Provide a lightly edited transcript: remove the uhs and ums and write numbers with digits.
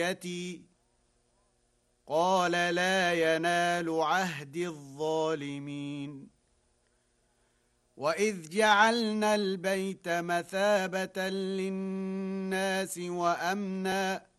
يتي قال لا ينال عهد الظالمين وإذ جعلنا البيت مثابة للناس وأمنا